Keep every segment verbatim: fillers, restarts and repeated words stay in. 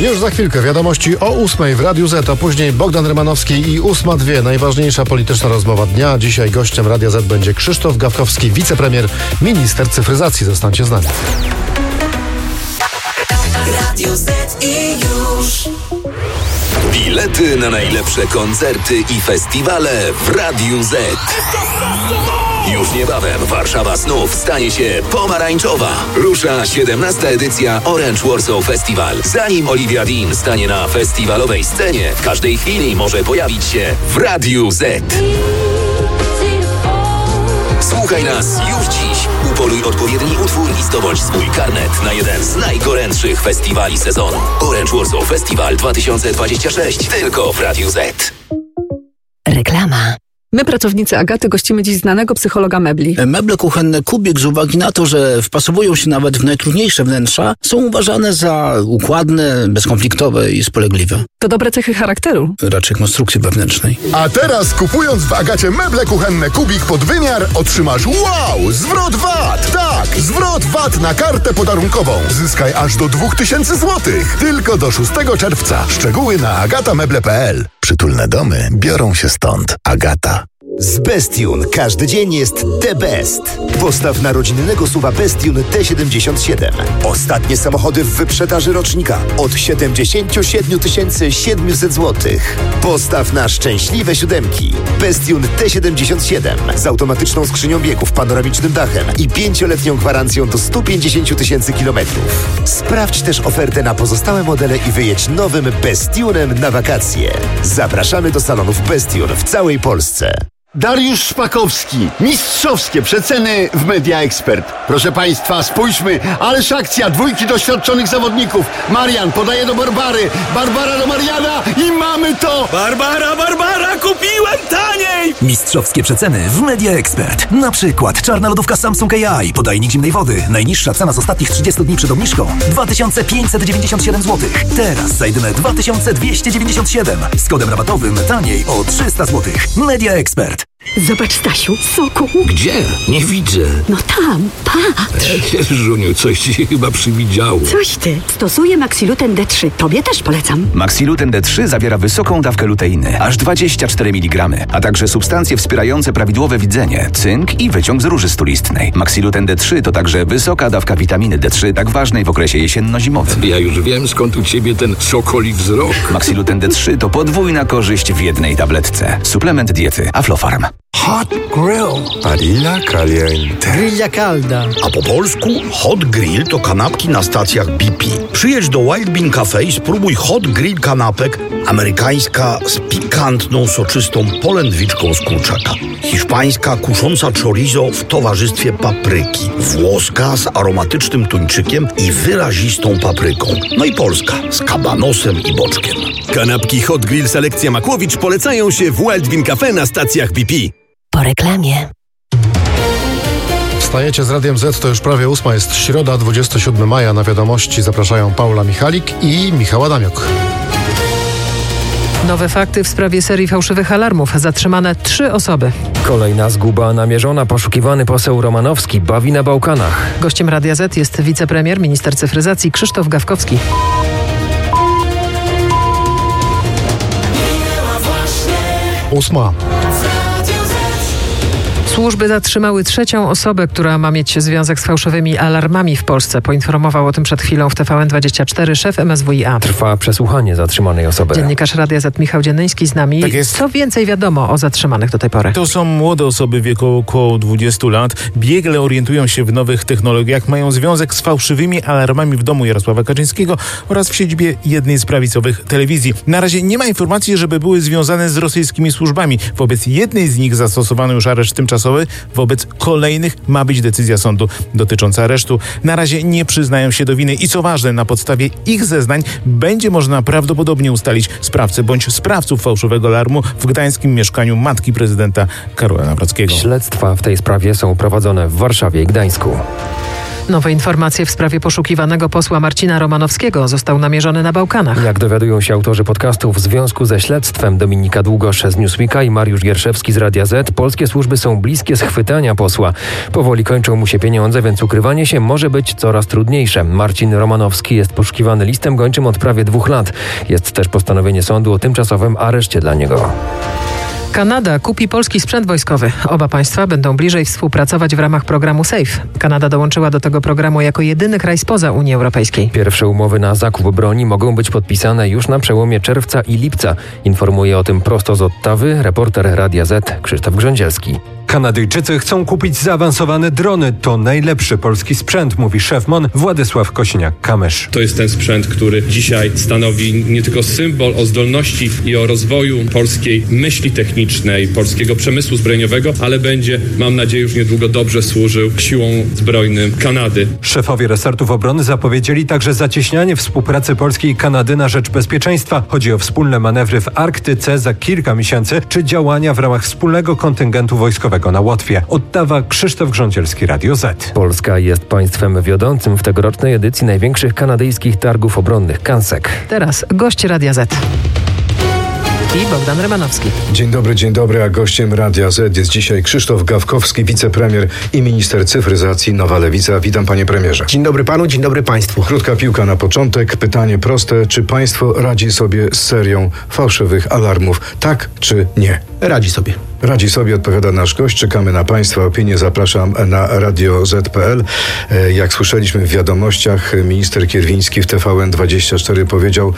Już za chwilkę wiadomości o ósmej w Radiu Z, a później Bogdan Rymanowski i ósma dwie. Najważniejsza polityczna rozmowa dnia. Dzisiaj gościem Radia Z będzie Krzysztof Gawkowski, wicepremier, minister cyfryzacji. Zostańcie z nami. Radio Z i już. Bilety na najlepsze koncerty i festiwale w Radiu Z. Już niebawem Warszawa znów stanie się pomarańczowa. Rusza siedemnasta edycja Orange Warsaw Festival. Zanim Olivia Dean stanie na festiwalowej scenie, w każdej chwili może pojawić się w Radiu Z. Słuchaj nas już dziś. Upoluj odpowiedni utwór i zdobądź swój karnet na jeden z najgorętszych festiwali sezonu. Orange Warsaw Festival dwa tysiące dwudziesty szósty. Tylko w Radiu Z. Reklama. My, pracownicy Agaty, gościmy dziś znanego psychologa mebli. Meble kuchenne Kubik, z uwagi na to, że wpasowują się nawet w najtrudniejsze wnętrza, są uważane za układne, bezkonfliktowe i spolegliwe. To dobre cechy charakteru. Raczej konstrukcji wewnętrznej. A teraz, kupując w Agacie meble kuchenne Kubik pod wymiar, otrzymasz wow! Zwrot V A T! Tak! Zwrot V A T na kartę podarunkową. Zyskaj aż do dwa tysiące złotych. Tylko do szóstego czerwca. Szczegóły na agatameble kropka p l. Przytulne domy biorą się stąd. Agata. Z Bestune każdy dzień jest the best. Postaw na rodzinnego suwa Bestune T siedemdziesiąt siedem. Ostatnie samochody w wyprzedaży rocznika od siedemdziesiąt siedem tysięcy siedemset złotych. Postaw na szczęśliwe siódemki. Bestune T siedemdziesiąt siedem z automatyczną skrzynią biegów, panoramicznym dachem i pięcioletnią gwarancją do stu pięćdziesięciu tysięcy kilometrów. Sprawdź też ofertę na pozostałe modele i wyjedź nowym Bestunem na wakacje. Zapraszamy do salonów Bestune w całej Polsce. Dariusz Szpakowski. Mistrzowskie przeceny w Media Expert. Proszę Państwa, spójrzmy, ależ akcja, dwójki doświadczonych zawodników. Marian podaje do Barbary, Barbara do Mariana i mamy to! Barbara, Barbara, kupiłem taniej! Mistrzowskie przeceny w Media Expert. Na przykład czarna lodówka Samsung A I, podajnik zimnej wody. Najniższa cena z ostatnich trzydziestu dni przed obniżką dwa tysiące pięćset dziewięćdziesiąt siedem złotych. Teraz za jedyne dwa tysiące dwieście dziewięćdziesiąt siedem. Z kodem rabatowym taniej o trzysta złotych. Media Expert. Zobacz, Stasiu, soku. Gdzie? Nie widzę. No tam, patrz. Żuniu, coś ci się chyba przywidziało. Coś ty. Stosuję Maxiluten D trzy. Tobie też polecam. Maxiluten D trzy zawiera wysoką dawkę luteiny, aż dwadzieścia cztery miligramy, a także substancje wspierające prawidłowe widzenie, cynk i wyciąg z róży stulistnej. Maxiluten D trzy to także wysoka dawka witaminy D trzy, tak ważnej w okresie jesienno-zimowym. Ja już wiem, skąd u ciebie ten sokoli wzrok. Maxiluten D trzy to podwójna korzyść w jednej tabletce. Suplement diety Aflofarm. Hot Grill. Barilla Caliente. Grilla Calda. A po polsku Hot Grill to kanapki na stacjach B P. Przyjedź do Wild Bean Cafe i spróbuj Hot Grill kanapek. Amerykańska z pikantną, soczystą polędwiczką z kurczaka. Hiszpańska kusząca chorizo w towarzystwie papryki. Włoska z aromatycznym tuńczykiem i wyrazistą papryką. No i polska z kabanosem i boczkiem. Kanapki Hot Grill Selekcja Makłowicz polecają się w Wild Bean Cafe na stacjach B P. Po reklamie. Wstajecie z Radiem Z, to już prawie ósma, jest środa, dwudziestego siódmego maja. Na wiadomości zapraszają Paula Michalik i Michał Adamiok. Nowe fakty w sprawie serii fałszywych alarmów. Zatrzymane trzy osoby. Kolejna zguba namierzona. Poszukiwany poseł Romanowski bawi na Bałkanach. Gościem Radia Z jest wicepremier, minister cyfryzacji Krzysztof Gawkowski. Ósma. Służby zatrzymały trzecią osobę, która ma mieć związek z fałszywymi alarmami w Polsce. Poinformował o tym przed chwilą w T V N dwadzieścia cztery szef M S W i A. Trwa przesłuchanie zatrzymanej osoby. Dziennikarz Radia Z Michał Dziennyński z nami. Tak jest. Co więcej wiadomo o zatrzymanych do tej pory? To są młode osoby w wieku około dwudziestu lat. Biegle orientują się w nowych technologiach. Mają związek z fałszywymi alarmami w domu Jarosława Kaczyńskiego oraz w siedzibie jednej z prawicowych telewizji. Na razie nie ma informacji, żeby były związane z rosyjskimi służbami. Wobec jednej z nich zastosowano już areszt tymczasowy. Wobec kolejnych ma być decyzja sądu dotycząca aresztu. Na razie nie przyznają się do winy i co ważne, na podstawie ich zeznań będzie można prawdopodobnie ustalić sprawcę bądź sprawców fałszywego alarmu w gdańskim mieszkaniu matki prezydenta Karola Nawrockiego. Śledztwa w tej sprawie są prowadzone w Warszawie i Gdańsku. Nowe informacje w sprawie poszukiwanego posła Marcina Romanowskiego. Został namierzony na Bałkanach. Jak dowiadują się autorzy podcastu, w związku ze śledztwem Dominika Długosz z Newsweeka i Mariusz Gierszewski z Radia Z, polskie służby są bliskie schwytania posła. Powoli kończą mu się pieniądze, więc ukrywanie się może być coraz trudniejsze. Marcin Romanowski jest poszukiwany listem gończym od prawie dwóch lat. Jest też postanowienie sądu o tymczasowym areszcie dla niego. Kanada kupi polski sprzęt wojskowy. Oba państwa będą bliżej współpracować w ramach programu SAFE. Kanada dołączyła do tego programu jako jedyny kraj spoza Unii Europejskiej. Pierwsze umowy na zakup broni mogą być podpisane już na przełomie czerwca i lipca. Informuje o tym prosto z Ottawy reporter Radia Z Krzysztof Grządzielski. Kanadyjczycy chcą kupić zaawansowane drony. To najlepszy polski sprzęt, mówi szef M O N Władysław Kosiniak-Kamysz. To jest ten sprzęt, który dzisiaj stanowi nie tylko symbol o zdolności i o rozwoju polskiej myśli technicznej, polskiego przemysłu zbrojeniowego, ale będzie, mam nadzieję, już niedługo dobrze służył siłom zbrojnym Kanady. Szefowie resortów obrony zapowiedzieli także zacieśnianie współpracy Polski i Kanady na rzecz bezpieczeństwa. Chodzi o wspólne manewry w Arktyce za kilka miesięcy, czy działania w ramach wspólnego kontyngentu wojskowego na Łotwie. Ottawa, Krzysztof Grządzielski, Radio Z. Polska jest państwem wiodącym w tegorocznej edycji największych kanadyjskich targów obronnych Kansek. Teraz gość Radia Z. I Bogdan Rymanowski. Dzień dobry, dzień dobry, a gościem Radia Z jest dzisiaj Krzysztof Gawkowski, wicepremier i minister cyfryzacji, Nowa Lewica. Witam, panie premierze. Dzień dobry panu, dzień dobry państwu. Krótka piłka na początek. Pytanie proste. Czy państwo radzi sobie z serią fałszywych alarmów? Tak czy nie? Radzi sobie. Radzi sobie, odpowiada nasz gość. Czekamy na państwa opinię. Zapraszam na radio zet kropka pe el. Jak słyszeliśmy w wiadomościach, minister Kierwiński w T V N dwadzieścia cztery powiedział,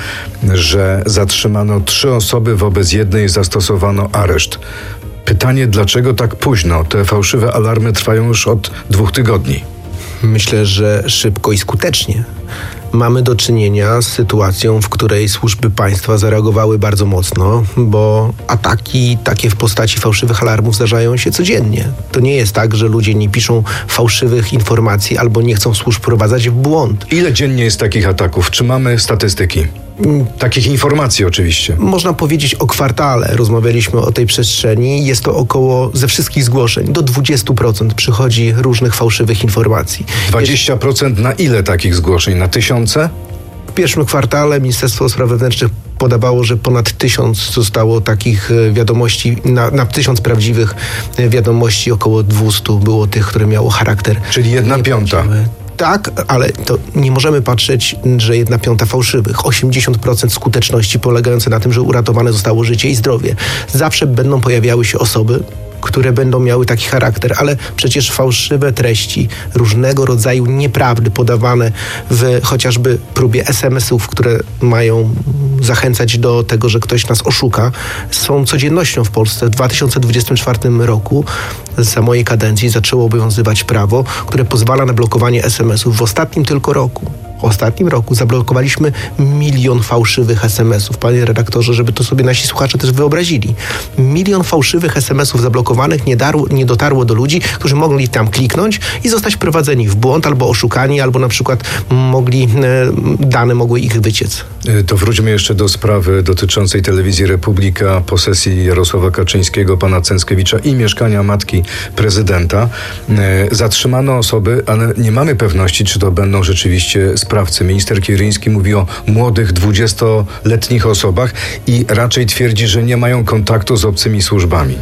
że zatrzymano trzy osoby, wobec jednej zastosowano areszt. Pytanie, dlaczego tak późno? Te fałszywe alarmy trwają już od dwóch tygodni. Myślę, że szybko i skutecznie. Mamy do czynienia z sytuacją, w której służby państwa zareagowały bardzo mocno, bo ataki takie w postaci fałszywych alarmów zdarzają się codziennie. To nie jest tak, że ludzie nie piszą fałszywych informacji albo nie chcą służb wprowadzać w błąd. Ile dziennie jest takich ataków? Czy mamy statystyki? Takich informacji oczywiście. Można powiedzieć o kwartale. Rozmawialiśmy o tej przestrzeni. Jest to około, ze wszystkich zgłoszeń, do dwadzieścia procent przychodzi różnych fałszywych informacji. dwadzieścia procent na ile takich zgłoszeń? Na tysiące? W pierwszym kwartale Ministerstwo Spraw Wewnętrznych podawało, że ponad tysiąc zostało takich wiadomości, na, na tysiąc prawdziwych wiadomości około dwieście było tych, które miało charakter. Czyli jedna piąta. Tak, ale to nie możemy patrzeć, że jedna piąta fałszywych. osiemdziesiąt procent skuteczności polegające na tym, że uratowane zostało życie i zdrowie. Zawsze będą pojawiały się osoby, które będą miały taki charakter, ale przecież fałszywe treści, różnego rodzaju nieprawdy podawane w chociażby próbie es em esów, które mają zachęcać do tego, że ktoś nas oszuka, są codziennością w Polsce. W dwa tysiące dwudziestym czwartym roku za mojej kadencji zaczęło obowiązywać prawo, które pozwala na blokowanie es em esów. W ostatnim tylko roku W ostatnim roku zablokowaliśmy milion fałszywych es em esów. Panie redaktorze, żeby to sobie nasi słuchacze też wyobrazili. Milion fałszywych es em esów zablokowanych nie, darło, nie dotarło do ludzi, którzy mogli tam kliknąć i zostać wprowadzeni w błąd, albo oszukani, albo na przykład mogli, dane mogły ich wyciec. To wróćmy jeszcze do sprawy dotyczącej telewizji Republika, posesji Jarosława Kaczyńskiego, pana Cęckiewicza i mieszkania matki prezydenta. Zatrzymano osoby, ale nie mamy pewności, czy to będą rzeczywiście sprawcy. Minister Kierwiński mówi o młodych, dwudziestoletnich osobach i raczej twierdzi, że nie mają kontaktu z obcymi służbami.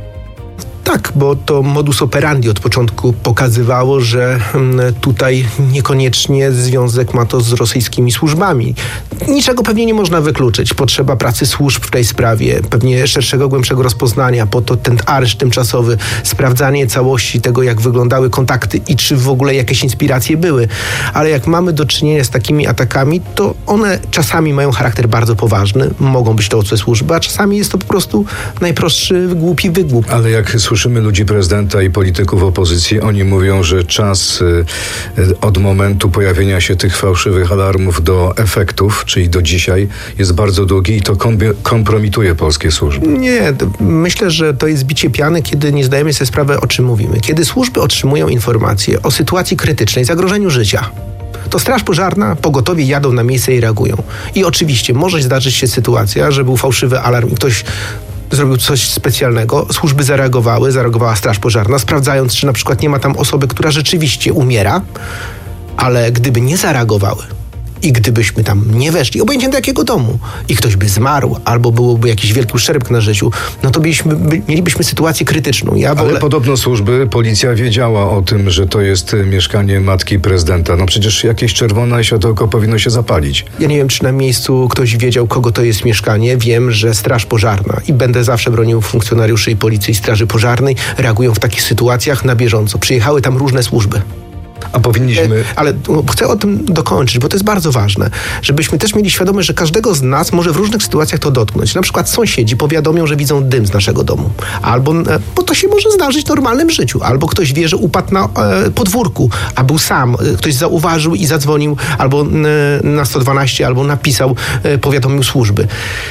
Tak, bo to modus operandi od początku pokazywało, że tutaj niekoniecznie związek ma to z rosyjskimi służbami. Niczego pewnie nie można wykluczyć. Potrzeba pracy służb w tej sprawie, pewnie szerszego, głębszego rozpoznania, po to ten areszt tymczasowy, sprawdzanie całości tego, jak wyglądały kontakty i czy w ogóle jakieś inspiracje były. Ale jak mamy do czynienia z takimi atakami, to one czasami mają charakter bardzo poważny, mogą być to obce służby, a czasami jest to po prostu najprostszy, głupi wygłup. Ale jak słyszymy ludzi prezydenta i polityków opozycji, oni mówią, że czas y, od momentu pojawienia się tych fałszywych alarmów do efektów, czyli do dzisiaj, jest bardzo długi i to kompromituje polskie służby. Nie, myślę, że to jest bicie piany, kiedy nie zdajemy sobie sprawy, o czym mówimy. Kiedy służby otrzymują informacje o sytuacji krytycznej, zagrożeniu życia, to straż pożarna, pogotowie jadą na miejsce i reagują. I oczywiście może zdarzyć się sytuacja, że był fałszywy alarm i ktoś zrobił coś specjalnego, służby zareagowały, zareagowała straż pożarna, sprawdzając, czy na przykład nie ma tam osoby, która rzeczywiście umiera, Ale gdyby nie zareagowały i gdybyśmy tam nie weszli, obojętnie do jakiego domu, i ktoś by zmarł, albo byłoby jakiś wielki uszczerbek na życiu, no to byliśmy, by, mielibyśmy sytuację krytyczną. Ja Ale wolę... podobno służby, policja wiedziała o tym, że to jest mieszkanie matki prezydenta. No przecież jakieś czerwone światełko powinno się zapalić. Ja nie wiem, czy na miejscu ktoś wiedział, kogo to jest mieszkanie. Wiem, że Straż Pożarna, i będę zawsze bronił funkcjonariuszy i Policji i Straży Pożarnej, reagują w takich sytuacjach na bieżąco. Przyjechały tam różne służby. A powinniśmy... Ale chcę o tym dokończyć, bo to jest bardzo ważne, żebyśmy też mieli świadomość, że każdego z nas może w różnych sytuacjach to dotknąć. Na przykład sąsiedzi powiadomią, że widzą dym z naszego domu. Albo, bo to się może zdarzyć w normalnym życiu. Albo ktoś wie, że upadł na e, podwórku, a był sam. Ktoś zauważył i zadzwonił albo e, na sto dwanaście, albo napisał, e, powiadomił służby.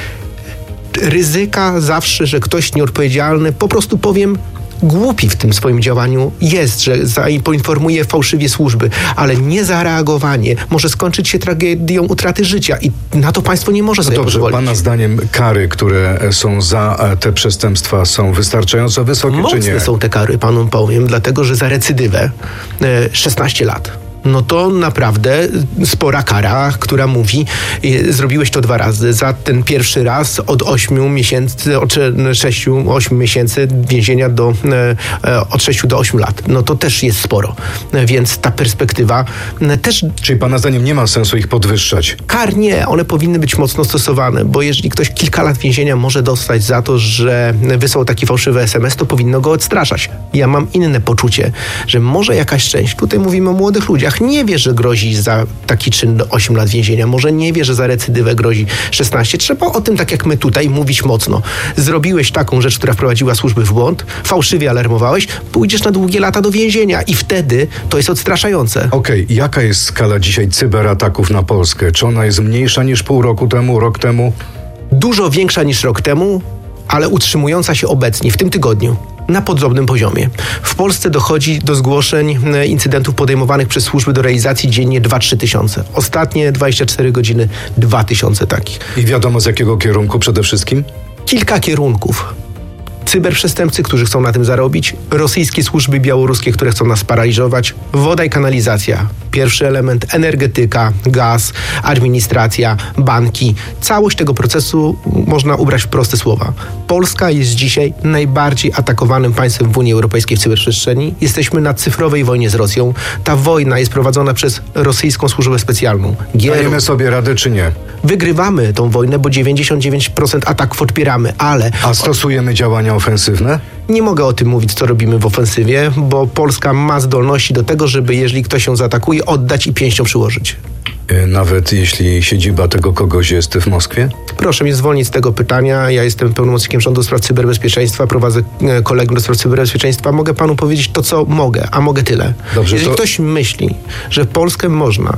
Ryzyka zawsze, że ktoś nieodpowiedzialny, po prostu powiem, głupi w tym swoim działaniu jest, że poinformuje fałszywie służby, ale niezareagowanie może skończyć się tragedią utraty życia i na to państwo nie może sobie no dobrze, pozwolić. Pana zdaniem kary, które są za te przestępstwa, są wystarczająco wysokie, Mocne czy nie? są te kary, panu powiem, dlatego że za recydywę szesnaście lat. No to naprawdę spora kara, która mówi, zrobiłeś to dwa razy. Za ten pierwszy raz od ośmiu miesięcy, od sześciu, ośmiu miesięcy więzienia do, od sześciu do ośmiu lat. No to też jest sporo. Więc ta perspektywa też... Czyli pana zdaniem nie ma sensu ich podwyższać? Kar nie, one powinny być mocno stosowane, bo jeżeli ktoś kilka lat więzienia może dostać za to, że wysłał taki fałszywy es em es, to powinno go odstraszać. Ja mam inne poczucie, że może jakaś część, tutaj mówimy o młodych ludziach, nie wie, że grozi za taki czyn osiem lat więzienia. Może nie wie, że za recydywę grozi szesnaście. Trzeba o tym, tak jak my tutaj, mówić mocno. Zrobiłeś taką rzecz, która wprowadziła służby w błąd, fałszywie alarmowałeś, pójdziesz na długie lata do więzienia i wtedy to jest odstraszające. Okej, okay. Jaka jest skala dzisiaj cyberataków na Polskę? Czy ona jest mniejsza niż pół roku temu, rok temu? Dużo większa niż rok temu, ale utrzymująca się obecnie, w tym tygodniu, na podobnym poziomie. W Polsce dochodzi do zgłoszeń incydentów podejmowanych przez służby do realizacji dziennie dwa trzy tysiące. Ostatnie dwadzieścia cztery godziny dwa tysiące takich. I wiadomo z jakiego kierunku przede wszystkim? Kilka kierunków. Cyberprzestępcy, którzy chcą na tym zarobić, rosyjskie służby białoruskie, które chcą nas paraliżować, woda i kanalizacja. Pierwszy element, energetyka, gaz, administracja, banki. Całość tego procesu można ubrać w proste słowa. Polska jest dzisiaj najbardziej atakowanym państwem w Unii Europejskiej w cyberprzestrzeni. Jesteśmy na cyfrowej wojnie z Rosją. Ta wojna jest prowadzona przez rosyjską służbę specjalną. Dajemy sobie radę czy nie? Wygrywamy tą wojnę, bo dziewięćdziesiąt dziewięć procent ataków odpieramy, ale... A stosujemy działania ofensywne? Nie mogę o tym mówić, co robimy w ofensywie, bo Polska ma zdolności do tego, żeby jeżeli ktoś ją zaatakuje, oddać i pięścią przyłożyć. Nawet jeśli siedziba tego kogoś jest w Moskwie? Proszę mnie zwolnić z tego pytania. Ja jestem pełnomocnikiem rządu do spraw cyberbezpieczeństwa, prowadzę kolegium do spraw cyberbezpieczeństwa. Mogę panu powiedzieć to, co mogę, a mogę tyle. Dobrze, jeżeli to... ktoś myśli, że Polskę można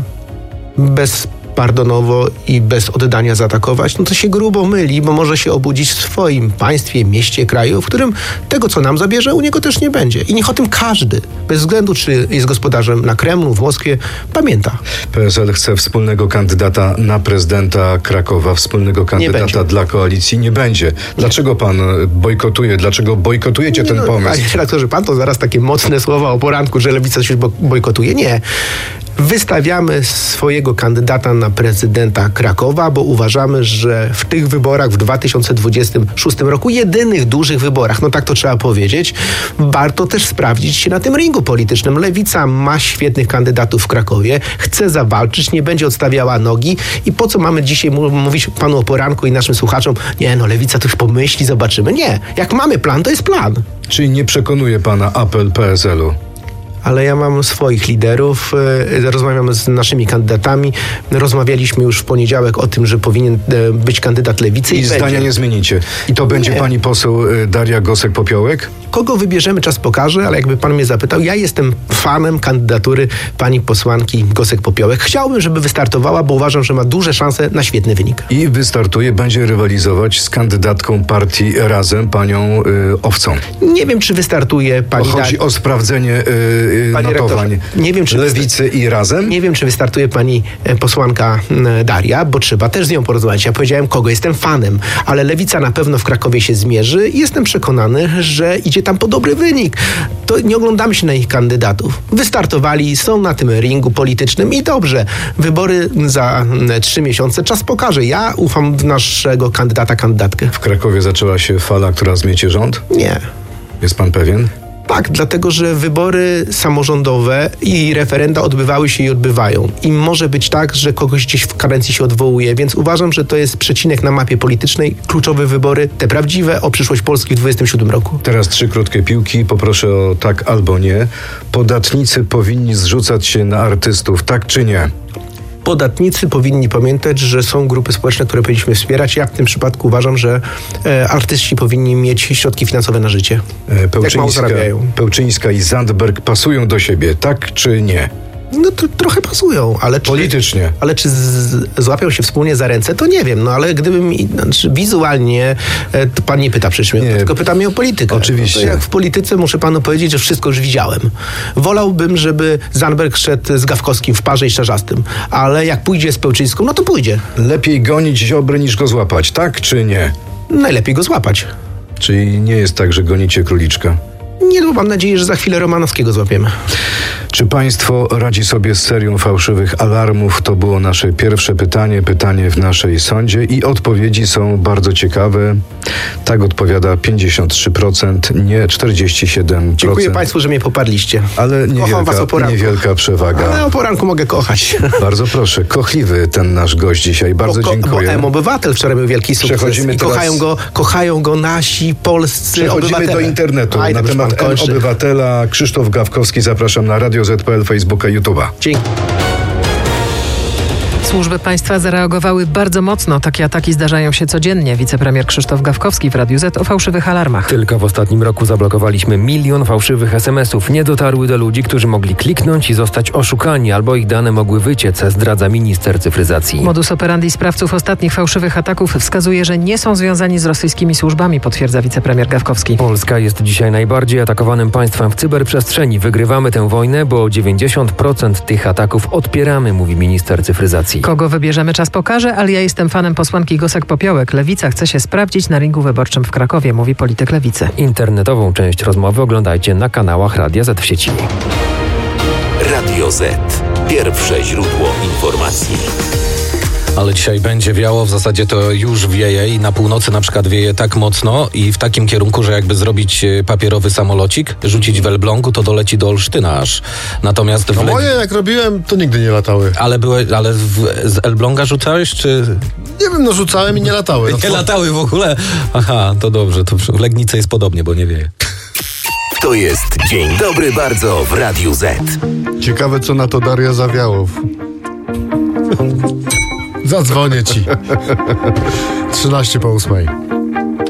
bez pardonowo i bez oddania zaatakować, no to się grubo myli, bo może się obudzić w swoim państwie, mieście, kraju, w którym tego, co nam zabierze, u niego też nie będzie. I niech o tym każdy, bez względu czy jest gospodarzem na Kremlu, w Moskwie, pamięta. P S L chce wspólnego kandydata na prezydenta Krakowa, wspólnego kandydata dla koalicji. Nie będzie. Dlaczego pan bojkotuje? Dlaczego bojkotujecie nie, ten no, pomysł? Panie redaktorze, pan to zaraz takie mocne słowa o poranku, że Lewica się bojkotuje. Nie. Wystawiamy swojego kandydata na prezydenta Krakowa, bo uważamy, że w tych wyborach w dwa tysiące dwudziestym szóstym roku, jedynych dużych wyborach, no tak to trzeba powiedzieć, warto też sprawdzić się na tym ringu politycznym. Lewica ma świetnych kandydatów w Krakowie, chce zawalczyć, nie będzie odstawiała nogi i po co mamy dzisiaj mówić panu o poranku i naszym słuchaczom, nie no, Lewica to już pomyśli, zobaczymy. Nie, jak mamy plan, to jest plan. Czyli nie przekonuje pana apel P S L u? Ale ja mam swoich liderów, rozmawiam z naszymi kandydatami. Rozmawialiśmy już w poniedziałek o tym, że powinien być kandydat Lewicy. I, I zdania będzie. nie zmienicie. I to będzie nie. pani poseł Daria Gosek-Popiołek? Kogo wybierzemy, czas pokaże, ale jakby pan mnie zapytał, ja jestem fanem kandydatury pani posłanki Gosek-Popiołek. Chciałbym, żeby wystartowała, bo uważam, że ma duże szanse na świetny wynik. I wystartuje, będzie rywalizować z kandydatką partii Razem, panią y, Owcą. Nie wiem, czy wystartuje pani... Chodzi da... o sprawdzenie... Y, yy, Panie notowań rektorze, nie wiem, czy Lewicy i Razem? Nie wiem, czy wystartuje pani e, posłanka e, Daria, bo trzeba też z nią porozmawiać. Ja powiedziałem, kogo jestem fanem, ale Lewica na pewno w Krakowie się zmierzy i jestem przekonany, że idzie tam po dobry wynik. To nie oglądamy się na ich kandydatów. Wystartowali, są na tym ringu politycznym i dobrze. Wybory za e, trzy miesiące, czas pokaże. Ja ufam w naszego kandydata, kandydatkę. W Krakowie zaczęła się fala, która zmiecie rząd? Nie. Jest pan pewien? Tak, dlatego że wybory samorządowe i referenda odbywały się i odbywają. I może być tak, że kogoś gdzieś w kadencji się odwołuje, więc uważam, że to jest przecinek na mapie politycznej. Kluczowe wybory, te prawdziwe, o przyszłość Polski w dwudziestym siódmym roku. Teraz trzy krótkie piłki. Poproszę o tak albo nie. Podatnicy powinni zrzucać się na artystów, tak czy nie? Podatnicy powinni pamiętać, że są grupy społeczne, które powinniśmy wspierać. Ja w tym przypadku uważam, że e, artyści powinni mieć środki finansowe na życie. E, Pełczyńska, Jak mało zarabiają. Pełczyńska i Zandberg pasują do siebie, tak czy nie? No to trochę pasują, ale czy, politycznie. Ale czy z, złapią się wspólnie za ręce, to nie wiem. No ale gdybym znaczy, wizualnie, e, to pan nie pyta przecież mnie, tylko pyta mnie o politykę. Oczywiście. No to jak w polityce muszę panu powiedzieć, że wszystko już widziałem. Wolałbym, żeby Zandberg szedł z Gawkowskim w parze i Czarzastym, ale jak pójdzie z Pełczyńską, no to pójdzie. Lepiej gonić Ziobrę niż go złapać, tak czy nie? Najlepiej go złapać. Czyli nie jest tak, że gonicie króliczka? Nie, no mam nadzieję, że za chwilę Romanowskiego złapiemy. Czy państwo radzi sobie z serią fałszywych alarmów? To było nasze pierwsze pytanie, pytanie w naszej sądzie i odpowiedzi są bardzo ciekawe. Tak odpowiada pięćdziesiąt trzy procent, nie czterdzieści siedem procent. Dziękuję państwu, że mnie poparliście. Ale Kocham was o poranku. niewielka przewaga. Ale o poranku mogę kochać. Bardzo proszę, kochliwy ten nasz gość dzisiaj. Bardzo bo, dziękuję. Bo M-Obywatel wczoraj był wielki sukces. Przechodzimy I teraz... kochają go, kochają go nasi polscy Przechodzimy obywatele. do internetu. Aj, na temat M-Obywatela Krzysztof Gawkowski. Zapraszam na radio zet kropka pe el, Facebooka, YouTube'a. Dzięki. Służby państwa zareagowały bardzo mocno. Takie ataki zdarzają się codziennie. Wicepremier Krzysztof Gawkowski w Radiu Z o fałszywych alarmach. Tylko w ostatnim roku zablokowaliśmy milion fałszywych es em esów. Nie dotarły do ludzi, którzy mogli kliknąć i zostać oszukani, albo ich dane mogły wyciec, zdradza minister cyfryzacji. Modus operandi sprawców ostatnich fałszywych ataków wskazuje, że nie są związani z rosyjskimi służbami, potwierdza wicepremier Gawkowski. Polska jest dzisiaj najbardziej atakowanym państwem w cyberprzestrzeni. Wygrywamy tę wojnę, bo dziewięćdziesiąt procent tych ataków odpieramy, mówi minister cyfryzacji. Kogo wybierzemy, czas pokaże, ale ja jestem fanem posłanki Gosek-Popiołek. Lewica chce się sprawdzić na ringu wyborczym w Krakowie, mówi polityk Lewicy. Internetową część rozmowy oglądajcie na kanałach Radia Z w sieci. Radio Z. Pierwsze źródło informacji. Ale dzisiaj będzie wiało, w zasadzie to już wieje i na północy na przykład wieje tak mocno i w takim kierunku, że jakby zrobić papierowy samolocik, rzucić w Elblągu, to doleci do Olsztyna aż. Natomiast... No moje jak robiłem, to nigdy nie latały. Ale były, ale w, z Elbląga rzucałeś, czy... Nie wiem, no rzucałem i nie latały. No nie to... latały w ogóle? Aha, to dobrze, to w Legnicy jest podobnie, bo nie wieje. To jest Dzień Dobry Bardzo w Radiu Z. Ciekawe, co na to Daria Zawiałow. Zadzwonię ci. trzynaście po ósmej.